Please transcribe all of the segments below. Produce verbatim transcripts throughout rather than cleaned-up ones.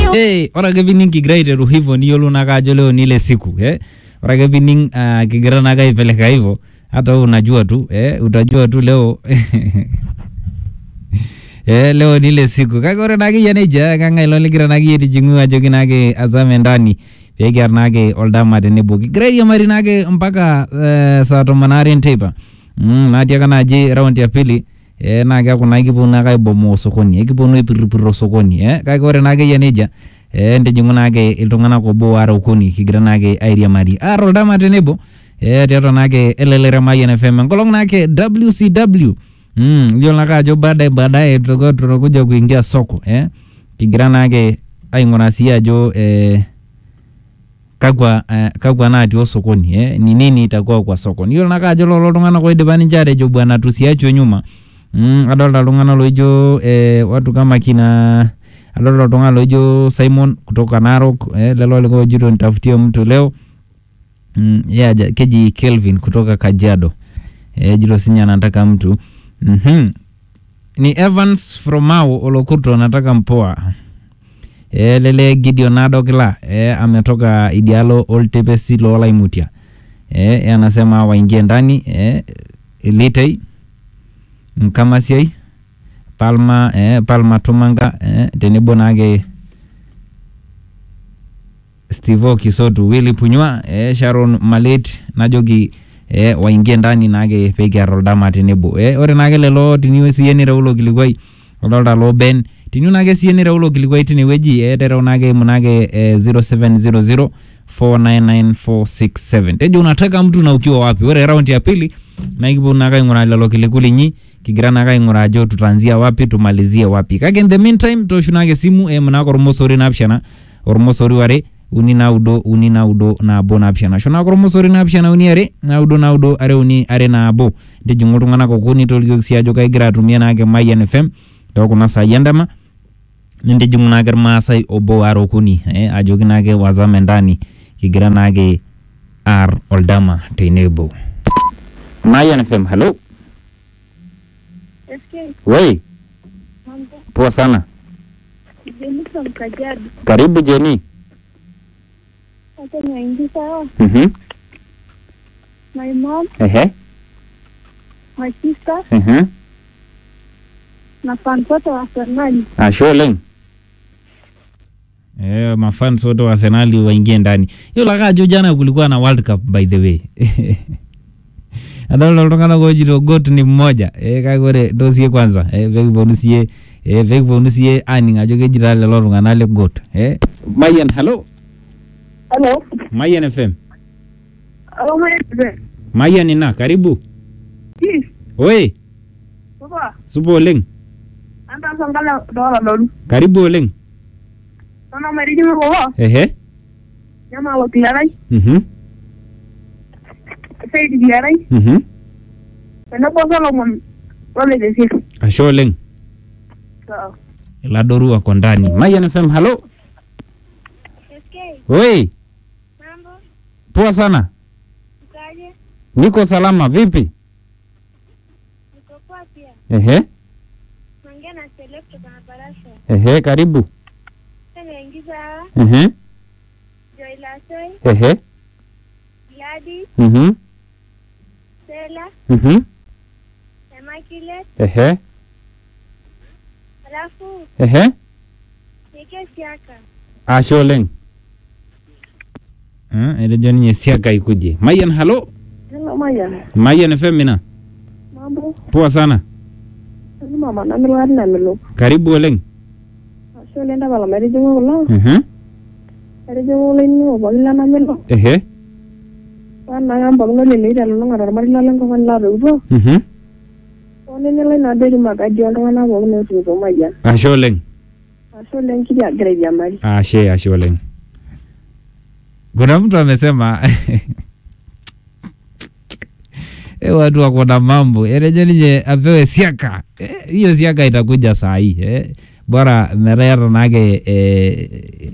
Hey, ora kepining kigira aiteru hivyo niyiolou nake ajo leo ni ile siku eh. Ora kepining uh, kigira nake aipeleka hivyo hata wewe unajua tu eh, utajua tu leo eh, leo ni ile siku. Kake ore nake yaneja kanga ilo ligira nake yetijingu ajo kinake azame ndani pekiar nake oldama tenebo. Kigira yamari nake mpaka uh, saa tomon are nteipa. Mm, natia kana aje round ya pili. Eh na kya kuna ikiponu nake aibomo sokoni ikiponu ipiripiro sokoni eh kake ore nake yaneja eh ndijingu nake iltung'anak obo are okuni kigira nake airiamari aro oldama tenebo eh tiatua nake elelere Mayian F M ngolong nake W C W. Mm yiolo nake ajo baadaye baadaye tutakuwa tunakuja kuingia soko eh kigira nake aing'ura sii ajo eh kakwa eh, kakwa natii sokoni eh ni nini itakuwa kwa sokoni. Yiolo nake ajo lolo tung'anak oidipa ninche atejo bwana tusiachwe nyuma. Mm, adolta lungana loijo eh, watu kama kina adolta lungana loijo Simon kutoka Narok eh, lelo liko jito nitafutie mtu leo. Mm, yeah, keji Kelvin kutoka Kajiado eh, jito sinya nataka mtu. Mhm. Ni Evans from Mau Olokurto nataka mpoa. Eh, lele Gideon Adokila eh, ametoka Idialo Old Tepesi Lola Imutia. Eh, anasema waingie ndani eh, Litei kama siai Palma eh Palma Tumanga eh tenebo nake Steve Kisotu Willy Punywa eh Sharon Malet najoki eh waingie ndani nake peke aroldama tenebo eh ore nake lelo tiniwe sieni raulo kilikwai odolta lo Ben tiniwe nake sieni raulo kilikwai tineweji eh tero nake munake eh, zero seven zero zero four nine nine four six seven tejo unataka mtu na ukiwa wapi. Ore round ya pili na ikipo naka ingura lelo kilikulinyi kigira naka ingura ajo tutanzia wapi tumalizie wapi. Kake in the meantime toshunake simu e mnako ormosori napshana ormosori ware uni naudo uni naudo na abo napshana shona ormosori napshana uni are naudo naudo are uni are na abo ndijingu tungana kokuni tolikioksi ajo kaigira atumia nake Mayian F M to kuna sayandama ndijingu nake Maasai obo are okuni eh ajo kinake wazame ndani kigira nake ar oldama tenebo. Mayian F M, hello. S K. Wei. Mambo. Poa sana. Jenny from Kajiado. Karibu Jenny. Hata naingi sawa. Mhm. My mom, Ehe. my sister, Mhm. na fans wote wa Arsenal. Ah, sure. Eh, mafans wote wa Arsenal waingie ndani. Hiyo lakajo jana kulikuwa na World Cup by the way. Adolta ltung'ana gojito got ni mmoja eh kagore dosie kwanza eh veki bonusie eh veki bonusie aning ajo kejita lelo tung'ana le got eh Mayian hello. Hello. Mayian F M. Hello, Mayian. Mayian ina karibu. Yes. Oi. Baba. Supo oleng. Anda sangala dola lolu. Karibu oleng. Sana mariji mo baba. Ehe. Nyama lo tiarai. Mhm. Sai di tiarai. Mhm. Ena po Solomon wale desi. Asho oleng. Sawa. Iladoru wako ndani. Mayian F M hello. S K. Oi. Mambo. Poa sana. Ukaje? Niko salama vipi? Niko poa pia. Ehe. Naongea na Select kutoka Parasha. Ehe karibu. Tena ingi sawa. Ehe. Joy Lasoi, Ehe. Gladys, Mhm. Stella, Mhm. Immaculate, Ehe. alafu Ehe. Nike Siaka. Asho oleng. Ah, ile jani nyesiaka ikuje. Mayian hello. Hello, Mayian. Mayian F M ina. Mambo. Poa sana. Ni mama na milo na milo. Karibu oleng. Sio lenda bala mariji mo lo. Mhm. Mariji mo lo ni bala na milo. Ehe. Wana ngamba ngo le leira lo ngara mari la ngo kan la do. Mhm. One ne le na de magaji ndo na bo ne tu to Mayian. Asho oleng. Sio len kidi agredi ya mari. Ashe asho oleng. Kuna mtu amesema eh watu wako na mambo. Ereje nije apewe siaka. Hiyo eh, siaka itakuja saa hii eh. Bora merera nage eh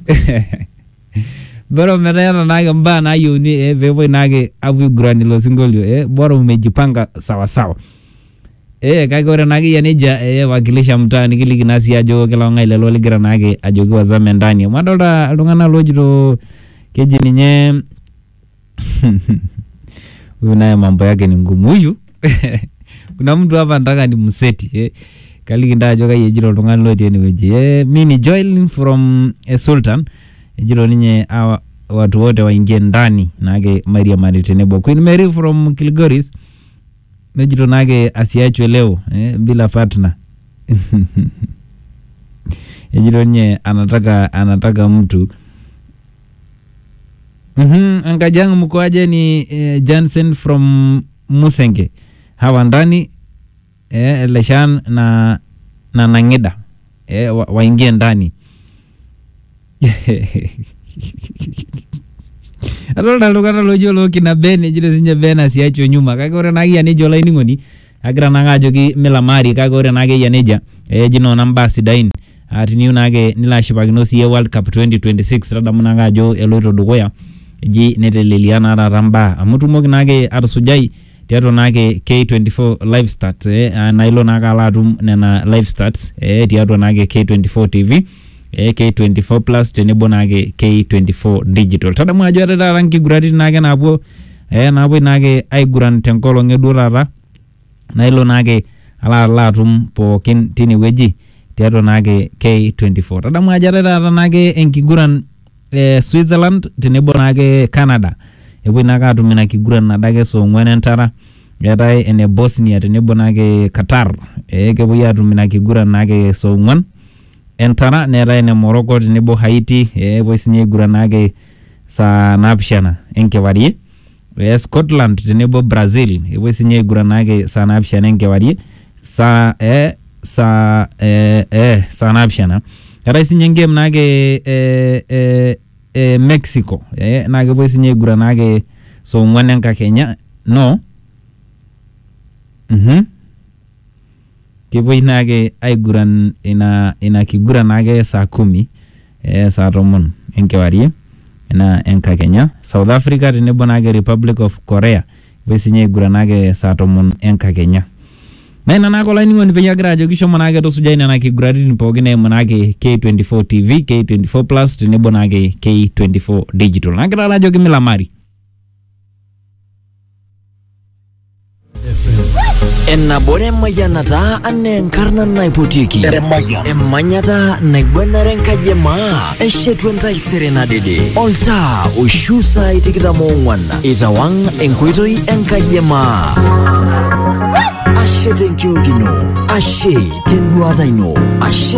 bora merera nage mba na hiyo ni eh vevo nage avu grani lo singolio eh bora umejipanga sawa sawa. eh kake ore naake yia nejia eh wakilisha mtaa nikiliki nasi ajo kila ngai lelo ligira naake ajoki wazame ndani madolta iltung'anak lojito keji ninye huyu naye mambo yake ni ngumu huyu. Kuna mtu hapa nataka ni mseti eh kaliki nda ajo kai ejiro iltung'anak lotii enewueji eh mimi ni Joel from eh, Sultan ejiro ninye awa, watu wote waingie ndani nake Maria Mari tenebo Queen Mary from Kilgoris mejito nake asiachwe leo eh, bila partner. Ejiro nye anataka anataka mtu. Mhm Angajang mkoaje ni eh, Jansen from Musenge hawa ndani eh, Leshan na na Nangida eh, wa, waingie ndani. Adolta lugana lojo lo kina Ben jile sinje Ben asiacho nyuma kake ore nagi anejo laini ngoni agira nanga ajoki Mila Mari kake ore nagi yaneja eh jino namba sidain atiniu nage nilashipakino siye World Cup twenty twenty-six radamu nanga ajo eloito dukuya ji neteleliana ramba amutumoki nage atusujai tiato nage K twenty-four live stats eh nailo naga alatum nena live stats eh tiato nage K twenty-four T V eh K twenty-four plus tenebo nage K twenty-four digital tadamu ajo atata ranki gurati nage napuo eh napuo nage aiguran tenkolong edu rara nailo nage ala alatum pookin tini weji tiato nage K twenty-four tadamu ajo atata nage enkiguran eh, Switzerland tenebo nage Canada epuo nage atumina kiguran nadake so ngwen entara etai ene Bosnia tenebo nage Qatar eh kepuo atumina kiguran nage so ngwen entara nera ene Morocco tenebo Haiti epuo sinye kiguran nage saa napishana enkewarie eh, Scotland tenebo Brazil epuo sinye kiguran nage saa napishana enkewarie saa eh saa eh eh saa napishana etai sinye game nage eh eh eh Mexico eh nage epuo sinye kiguran nage so ngwen enka Kenya no mhm kipoi nage aiguran ina ina kiguran nage saa kumi eh saa tomon enkewarie ina enka Kenya South Africa tenebo nage Republic of Korea wesinye guran nage saa tomon enka Kenya na ina nako laini ngoni penya gira ajo kisho manage to sujaina na kigurati nipogene manage K twenty-four T V K twenty-four plus tenebo nage K twenty-four digital nagira rajo kimila mari Enna bore mayanata ane enkarna naipotiki Emanyata naigwenare nkajema Eshetu entai serena dede Olta ushusa itikita muungwana Itawang enkuitoi enkajema Ashe tenkio kino Ashe tenduata ino Ashe